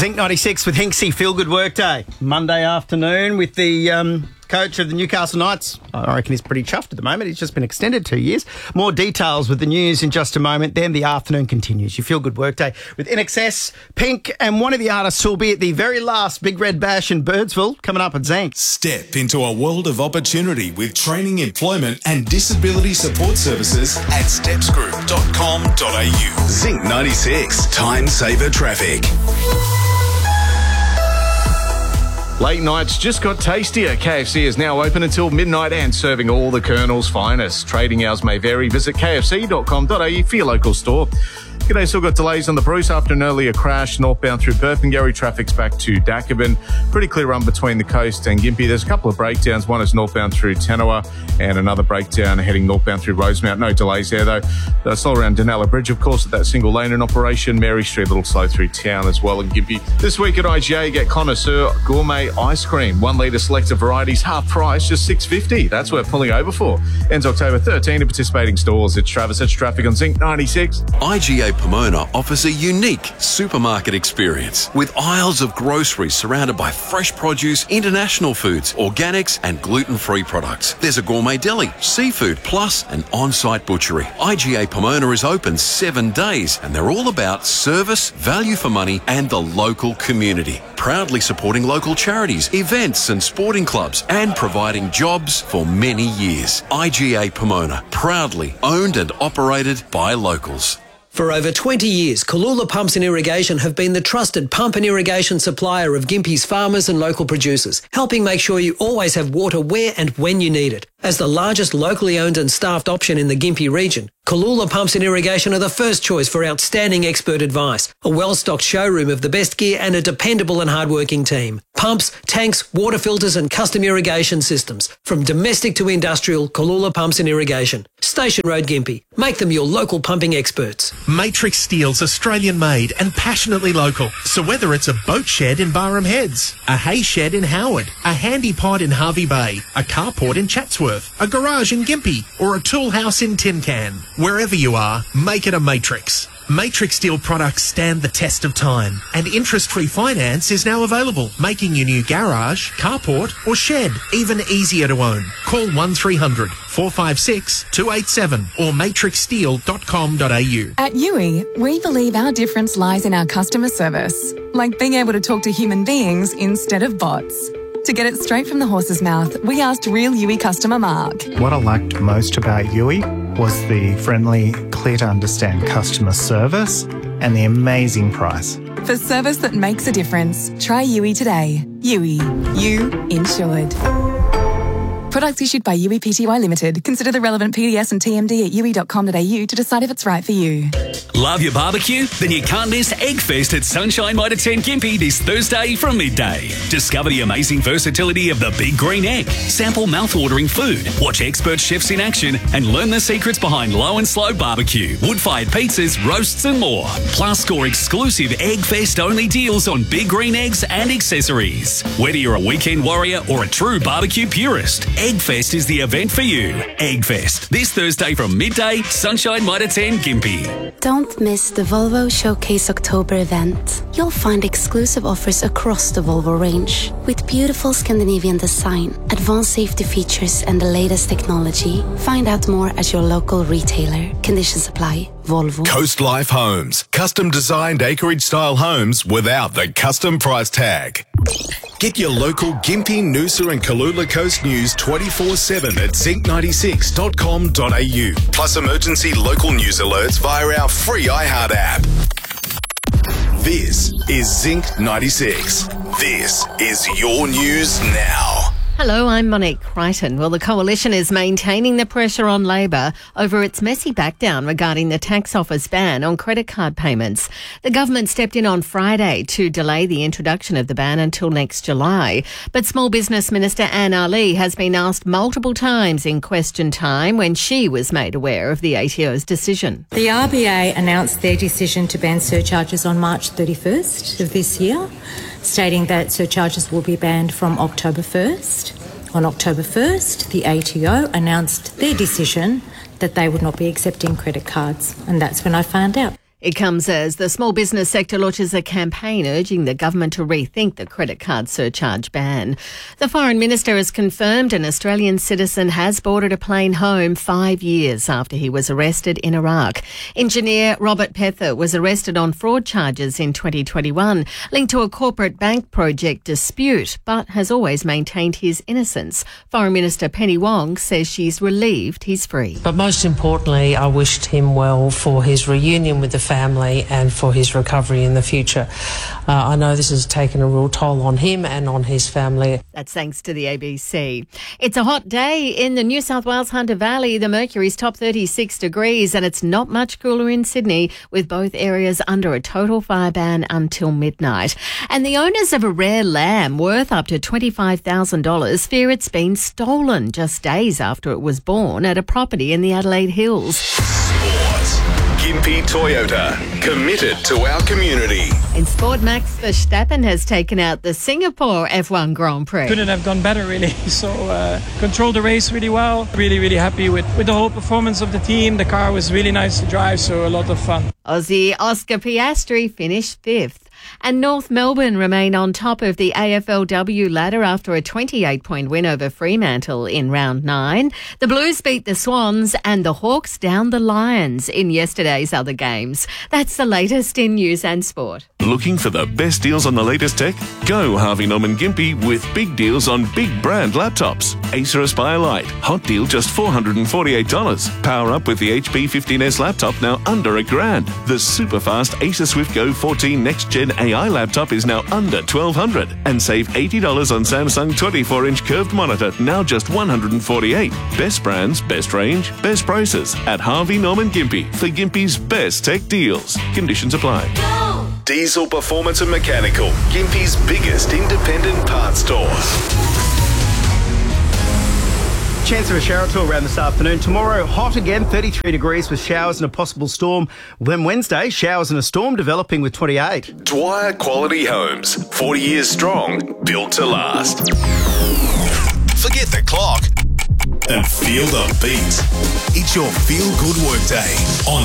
Zinc 96 with Hinksy, Feel Good Workday. Monday afternoon with the coach of the Newcastle Knights. I reckon he's pretty chuffed at the moment. He's just been extended 2 years. More details with the news in just a moment. Then the afternoon continues. Your Feel Good Workday with INXS, Pink, and one of the artists who'll be at the very last Big Red Bash in Birdsville coming up at Zinc. Step into a world of opportunity with training, employment and disability support services at stepsgroup.com.au. Zinc 96, Time Saver Traffic. Late nights just got tastier. KFC is now open until midnight and serving all the Colonel's finest. Trading hours may vary. Visit kfc.com.au for your local store. G'day, still got delays on the Bruce after an earlier crash northbound through Burpengary. Traffic's back to Dacabin. Pretty clear run between the coast and Gympie. There's a couple of breakdowns. One is northbound through Tanawa and another breakdown heading northbound through Rosemount. No delays there though. That's all around Denella Bridge, of course, at that single lane in operation. Mary Street, a little slow through town as well in Gympie. This week at IGA, get Connoisseur Gourmet Ice Cream. 1 litre selected varieties, half price, just $6.50. That's worth pulling over for. Ends October 13 at participating stores. It's Travis, it's traffic on Zinc 96. IGA Pomona offers a unique supermarket experience with aisles of groceries surrounded by fresh produce, international foods, organics and gluten-free products. There's a gourmet deli, seafood, plus an on-site butchery. IGA Pomona is open 7 days and they're all about service, value for money and the local community. Proudly supporting local charities, events and sporting clubs and providing jobs for many years. IGA Pomona, proudly owned and operated by locals. For over 20 years, Kalula Pumps and Irrigation have been the trusted pump and irrigation supplier of Gympie's farmers and local producers, helping make sure you always have water where and when you need it. As the largest locally owned and staffed option in the Gympie region, Kalula Pumps and Irrigation are the first choice for outstanding expert advice, a well-stocked showroom of the best gear and a dependable and hardworking team. Pumps, tanks, water filters and custom irrigation systems. From domestic to industrial, Kalula Pumps and Irrigation. Station Road, Gympie. Make them your local pumping experts. Matrix Steel's Australian-made and passionately local. So whether it's a boat shed in Barham Heads, a hay shed in Howard, a handy pod in Harvey Bay, a carport in Chatsworth, a garage in Gympie, or a tool house in Tin Can, wherever you are, make it a Matrix. Matrix Steel products stand the test of time, and interest-free finance is now available, making your new garage, carport or shed even easier to own. Call 1300 456 287 or matrixsteel.com.au. At Yui, we believe our difference lies in our customer service, like being able to talk to human beings instead of bots. To get it straight from the horse's mouth, we asked real Yui customer Mark. What I liked most about Yui was the friendly, clear to understand customer service and the amazing price. For service that makes a difference, try Yui today. Yui, you insured. Products issued by Yui Pty Limited. Consider the relevant PDS and TMD at yui.com.au to decide if it's right for you. Love your barbecue? Then you can't miss Eggfest at Sunshine Mitre 10 Gympie this Thursday from midday. Discover the amazing versatility of the Big Green Egg. Sample mouth-watering food. Watch expert chefs in action and learn the secrets behind low and slow barbecue, wood-fired pizzas, roasts and more. Plus score exclusive Eggfest-only deals on Big Green Eggs and accessories. Whether you're a weekend warrior or a true barbecue purist, Eggfest is the event for you. Eggfest, this Thursday from midday, Sunshine Mitre 10 Gympie. Don't miss the Volvo Showcase October event. You'll find exclusive offers across the Volvo range. With beautiful Scandinavian design, advanced safety features and the latest technology. Find out more at your local retailer. Conditions apply. Volvo. Coast Life Homes. Custom designed acreage style homes without the custom price tag. Get your local Gympie, Noosa and Kalula Coast news 24/7 at zinc96.com.au. Plus emergency local news alerts via our free iHeart app. This is Zinc 96. This is your news now. Hello, I'm Monique Crichton. Well, the Coalition is maintaining the pressure on Labor over its messy backdown regarding the tax office ban on credit card payments. The government stepped in on Friday to delay the introduction of the ban until next July. But Small Business Minister Anne Ali has been asked multiple times in question time when she was made aware of the ATO's decision. The RBA announced their decision to ban surcharges on March 31st of this year, stating that surcharges will be banned from October 1st. On October 1st, the ATO announced their decision that they would not be accepting credit cards, and that's when I found out. It comes as the small business sector launches a campaign urging the government to rethink the credit card surcharge ban. The Foreign Minister has confirmed an Australian citizen has boarded a plane home 5 years after he was arrested in Iraq. Engineer Robert Pether was arrested on fraud charges in 2021, linked to a corporate bank project dispute, but has always maintained his innocence. Foreign Minister Penny Wong says she's relieved he's free. But most importantly, I wished him well for his reunion with the family and for his recovery in the future. I know this has taken a real toll on him and on his family. That's thanks to the ABC. It's a hot day in the New South Wales Hunter Valley. The mercury's top 36 degrees and it's not much cooler in Sydney, with both areas under a total fire ban until midnight. And the owners of a rare lamb worth up to $25,000 fear it's been stolen just days after it was born at a property in the Adelaide Hills. Gympie Toyota, committed to our community. In sport, Max Verstappen has taken out the Singapore F1 Grand Prix. Couldn't have gone better, really. So controlled the race really well. Really happy with the whole performance of the team. The car was really nice to drive, so a lot of fun. Aussie Oscar Piastri finished 5th. And North Melbourne remain on top of the AFLW ladder after a 28-point win over Fremantle in round 9. The Blues beat the Swans and the Hawks down the Lions in yesterday's other games. That's the latest in news and sport. Looking for the best deals on the latest tech? Go Harvey Norman Gympie with big deals on big brand laptops. Acer Aspire Lite, hot deal just $448. Power up with the HP 15S laptop now under $1,000. The super fast Acer Swift Go 14 Next Gen AI laptop is now under $1,200. And save $80 on Samsung 24-inch curved monitor, now just $148. Best brands, best range, best prices at Harvey Norman Gympie for Gympie's best tech deals. Conditions apply. Diesel Performance and Mechanical, Gympie's biggest independent parts store. Chance of a shower or two around this afternoon. Tomorrow, hot again, 33 degrees with showers and a possible storm. Then Wednesday, showers and a storm developing with 28. Dwyer Quality Homes, 40 years strong, built to last. Forget the clock and feel the beat. It's your feel-good workday on